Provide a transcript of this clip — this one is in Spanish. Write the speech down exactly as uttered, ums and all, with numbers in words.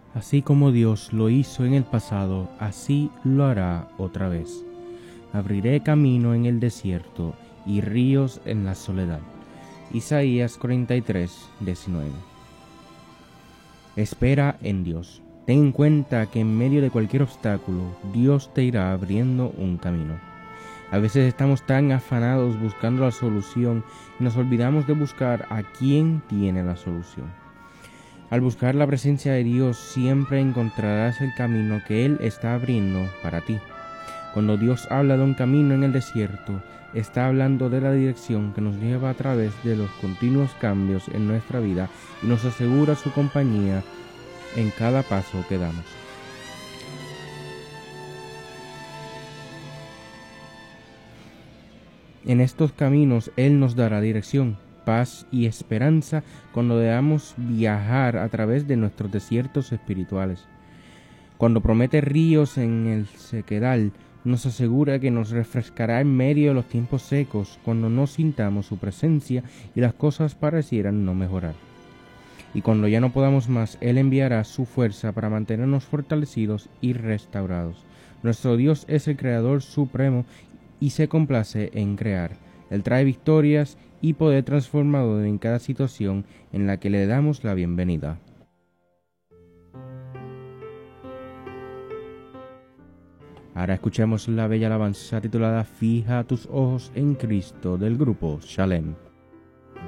Así como Dios lo hizo en el pasado, así lo hará otra vez. Abriré camino en el desierto y ríos en la soledad. Isaías cuarenta y tres, diecinueve. Espera en Dios. Ten en cuenta que en medio de cualquier obstáculo, Dios te irá abriendo un camino. A veces estamos tan afanados buscando la solución y nos olvidamos de buscar a quien tiene la solución. Al buscar la presencia de Dios, siempre encontrarás el camino que Él está abriendo para ti. Cuando Dios habla de un camino en el desierto, está hablando de la dirección que nos lleva a través de los continuos cambios en nuestra vida y nos asegura su compañía en cada paso que damos. En estos caminos Él nos dará dirección, paz y esperanza cuando debamos viajar a través de nuestros desiertos espirituales. Cuando promete ríos en el sequedal, nos asegura que nos refrescará en medio de los tiempos secos cuando no sintamos su presencia y las cosas parecieran no mejorar. Y cuando ya no podamos más, Él enviará su fuerza para mantenernos fortalecidos y restaurados. Nuestro Dios es el Creador supremo y se complace en crear. Él trae victorias y poder transformador en cada situación en la que le damos la bienvenida. Ahora escuchemos la bella alabanza titulada Fija tus ojos en Cristo del grupo Shalem.